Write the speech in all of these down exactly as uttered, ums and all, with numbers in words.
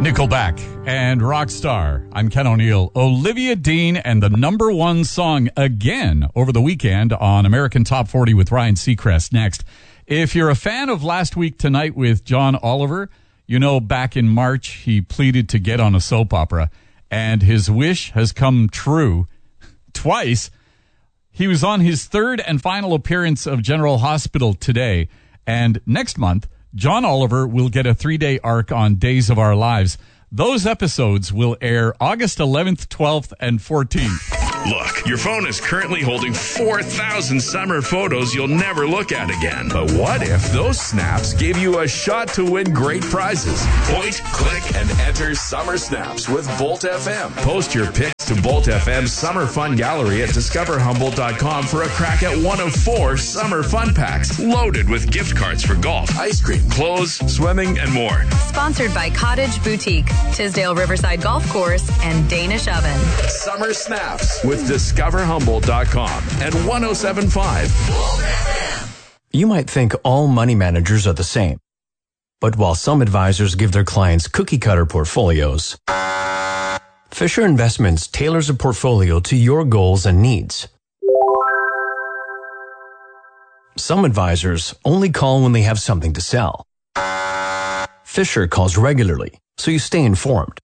Nickelback and Rockstar. I'm Ken O'Neill. Olivia Dean and the number one song again over the weekend on American Top forty with Ryan Seacrest next. If you're a fan of Last Week Tonight with John Oliver, you know back in March he pleaded to get on a soap opera, and his wish has come true twice. He was on his third and final appearance of General Hospital today, and next month, John Oliver will get a three-day arc on Days of Our Lives. Those episodes will air August eleventh, twelfth, and fourteenth. Look, your phone is currently holding four thousand summer photos you'll never look at again. But what if those snaps gave you a shot to win great prizes? Point, click, and enter Summer Snaps with Volt F M. Post your pics to Volt F M's Summer Fun Gallery at discover humboldt dot com for a crack at one of four summer fun packs loaded with gift cards for golf, ice cream, clothes, swimming, and more. Sponsored by Cottage Boutique, Tisdale Riverside Golf Course, and Danish Oven. Summer Snaps with discover humboldt dot com and one oh seven point five. You might think all money managers are the same. But while some advisors give their clients cookie-cutter portfolios, Fisher Investments tailors a portfolio to your goals and needs. Some advisors only call when they have something to sell. Fisher calls regularly, so you stay informed.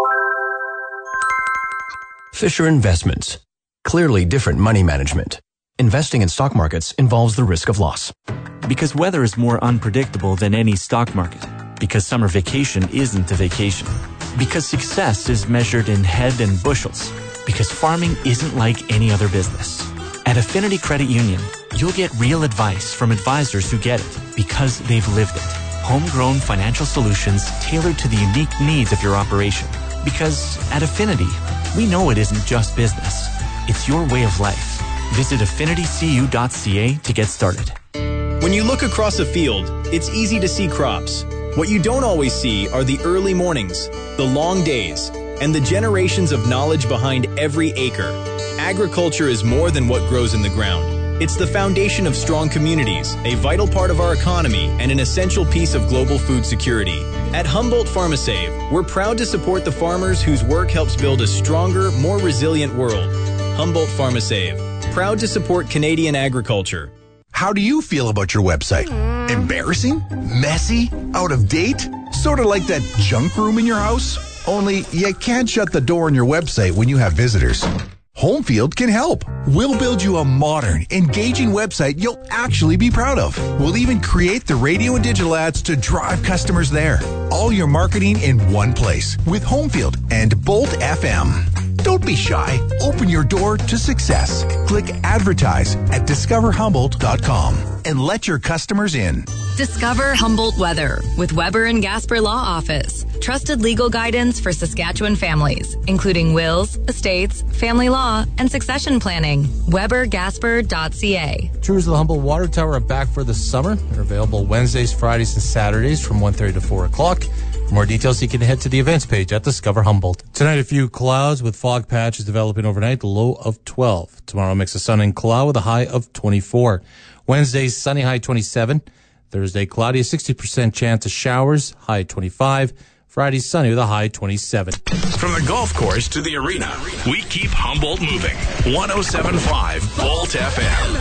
Fisher Investments. Clearly different money management. Investing in stock markets involves the risk of loss. Because weather is more unpredictable than any stock market. Because summer vacation isn't a vacation. Because success is measured in head and bushels. Because farming isn't like any other business. At Affinity Credit Union, you'll get real advice from advisors who get it because they've lived it. Homegrown financial solutions tailored to the unique needs of your operation. Because at Affinity, we know it isn't just business. It's your way of life. Visit affinity c u dot c a to get started. When you look across a field, it's easy to see crops. What you don't always see are the early mornings, the long days, and the generations of knowledge behind every acre. Agriculture is more than what grows in the ground. It's the foundation of strong communities, a vital part of our economy, and an essential piece of global food security. At Humboldt PharmaSave, we're proud to support the farmers whose work helps build a stronger, more resilient world. Humboldt PharmaSave, proud to support Canadian agriculture. How do you feel about your website? Embarrassing? Messy? Out of date? Sort of like that junk room in your house? Only you can't shut the door on your website when you have visitors. Homefield can help. We'll build you a modern, engaging website you'll actually be proud of. We'll even create the radio and digital ads to drive customers there. All your marketing in one place with Homefield and Bolt F M. Don't be shy. Open your door to success. Click advertise at discover humboldt dot com and let your customers in. Discover Humboldt Weather with Weber and Gasper Law Office. Trusted legal guidance for Saskatchewan families, including wills, estates, family law, and succession planning. weber gasper dot c a. Tours of the Humboldt Water Tower are back for the summer. They're available Wednesdays, Fridays, and Saturdays from one thirty to four o'clock. For more details, you can head to the events page at Discover Humboldt. Tonight, a few clouds with fog patches developing overnight, the low of twelve. Tomorrow, a mix of sun and cloud with a high of twenty-four. Wednesday, sunny, high twenty-seven. Thursday, cloudy, a sixty percent chance of showers, high twenty-five. Friday, sunny with a high twenty-seven. From the golf course to the arena, we keep Humboldt moving. one oh seven point five Volt F M.